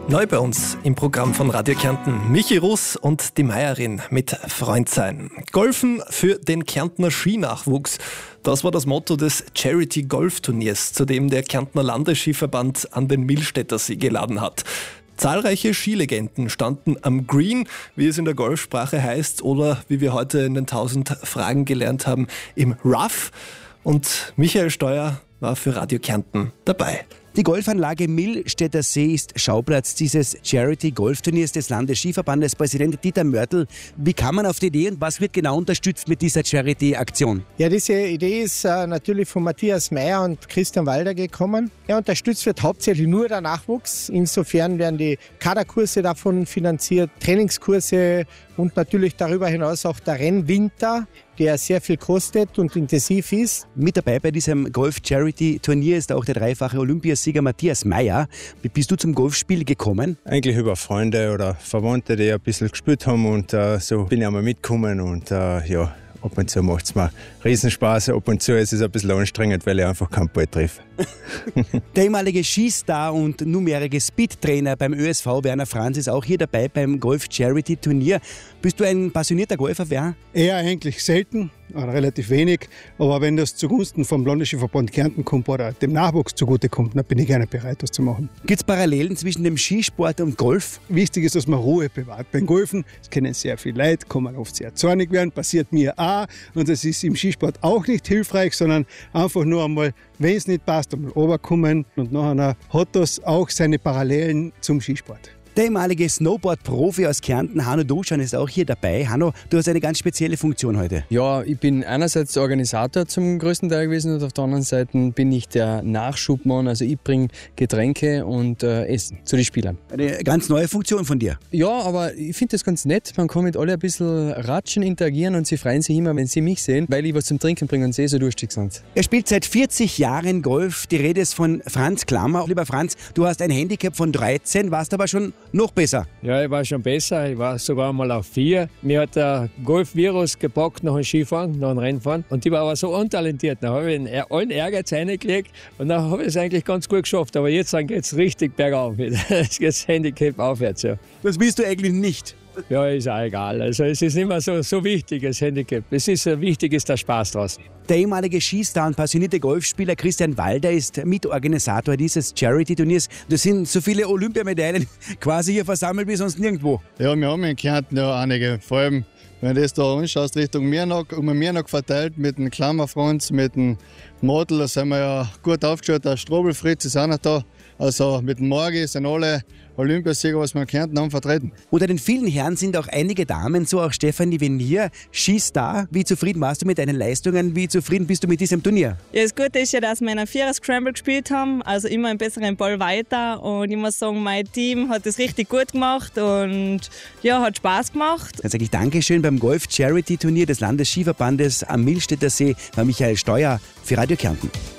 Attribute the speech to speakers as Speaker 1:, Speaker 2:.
Speaker 1: Neu bei uns im Programm von Radio Kärnten Michi Russ und die Meierin mit Freund sein. Golfen für den Kärntner Skinachwuchs. Das war das Motto des Charity-Golf-Turniers, zu dem der Kärntner Landesskiverband an den Millstättersee geladen hat. Zahlreiche Skilegenden standen am Green, wie es in der Golfsprache heißt, oder wie wir heute in den 1000 Fragen gelernt haben, im Rough. Und Michael Steuer war für Radio Kärnten dabei.
Speaker 2: Die Golfanlage Millstättersee ist Schauplatz dieses Charity-Golfturniers des Landesskiverbandes. Präsident Dieter Mörtl, wie kam man auf die Idee und was wird genau unterstützt mit dieser Charity-Aktion?
Speaker 3: Ja, diese Idee ist natürlich von Matthias Meyer und Christian Walder gekommen. Unterstützt wird hauptsächlich nur der Nachwuchs. Insofern werden die Kaderkurse davon finanziert, Trainingskurse und natürlich darüber hinaus auch der Rennwinter, der sehr viel kostet und intensiv ist.
Speaker 2: Mit dabei bei diesem Golf-Charity-Turnier ist auch der dreifache Olympiasieger Matthias Meyer. Wie bist du zum Golfspiel gekommen?
Speaker 4: Eigentlich über Freunde oder Verwandte, die ein bisschen gespielt haben und so bin ich einmal mitgekommen und ja, ab und zu macht es mir Riesenspaß. Ab und zu ist es ein bisschen anstrengend, weil ich einfach keinen Ball treffe.
Speaker 2: Der ehemalige Skistar und nunmehrige Speedtrainer beim ÖSV, Werner Franz, ist auch hier dabei beim Golf-Charity-Turnier. Bist du ein passionierter Golfer, Werner?
Speaker 5: Eher eigentlich selten, oder relativ wenig. Aber wenn das zugunsten vom Landesskiverband Kärnten kommt oder dem Nachwuchs zugutekommt, dann bin ich gerne bereit, das zu machen.
Speaker 2: Gibt es Parallelen zwischen dem Skisport und Golf?
Speaker 5: Wichtig ist, dass man Ruhe bewahrt. Beim Golfen, das kennen sehr viele Leute, kann man oft sehr zornig werden, passiert mir auch. Und das ist im Skisport auch nicht hilfreich, sondern einfach nur einmal, wenn es nicht passt, einmal runterkommen. Und nachher hat das auch seine Parallelen zum Skisport.
Speaker 2: Der ehemalige Snowboard-Profi aus Kärnten, Hanno Duschan, ist auch hier dabei. Hanno, du hast eine ganz spezielle Funktion heute.
Speaker 6: Ja, ich bin einerseits der Organisator zum größten Teil gewesen und auf der anderen Seite bin ich der Nachschubmann. Also ich bringe Getränke und Essen zu den Spielern.
Speaker 2: Eine ganz neue Funktion von dir.
Speaker 6: Ja, aber ich finde das ganz nett. Man kann mit alle ein bisschen ratschen, interagieren und sie freuen sich immer, wenn sie mich sehen, weil ich was zum Trinken bringe und sie so durstig sind.
Speaker 2: Er spielt seit 40 Jahren Golf. Die Rede ist von Franz Klammer. Lieber Franz, du hast ein Handicap von 13, warst aber schon noch besser.
Speaker 7: Ja, ich war schon besser. Ich war sogar mal auf 4. Mir hat der Golf-Virus gepackt nach dem Skifahren, nach dem Rennfahren. Und ich war aber so untalentiert. Dann habe ich allen Ehrgeiz reingelegt und dann habe ich es eigentlich ganz gut geschafft. Aber jetzt geht es richtig bergauf. Jetzt geht das Handicap aufwärts. Ja.
Speaker 2: Das willst du eigentlich nicht.
Speaker 7: Ja, ist auch egal. Also es ist nicht mehr so wichtig, das Handicap. Es ist wichtig, ist der Spaß draußen.
Speaker 2: Der ehemalige Skistar und passionierte Golfspieler Christian Walder ist Mitorganisator dieses Charity-Turniers. Das sind so viele Olympiamedaillen quasi hier versammelt wie sonst nirgendwo.
Speaker 8: Ja, wir haben in Kärnten ja einige. Vor allem, wenn du das da anschaust, Richtung Mirnag, Mirnag verteilt mit dem Klammerfranz, mit dem Model, da sind wir ja gut aufgestellt. Der Strobel-Fritz ist auch noch da. Also mit dem Morgi sind alle Olympiasieger, was wir in Kärnten haben, vertreten.
Speaker 2: Unter den vielen Herren sind auch einige Damen, so auch Stefanie Venier, Skistar. Wie zufrieden warst du mit deinen Leistungen? Wie zufrieden bist du mit diesem Turnier?
Speaker 9: Ja, das Gute ist ja, dass wir einen 4er Scramble gespielt haben, also immer einen besseren Ball weiter. Und ich muss sagen, mein Team hat das richtig gut gemacht und ja, hat Spaß gemacht.
Speaker 2: Dann sage ich Dankeschön beim Golf-Charity-Turnier des Landesskiverbandes am Millstättersee bei Michael Steuer für Radio Kärnten.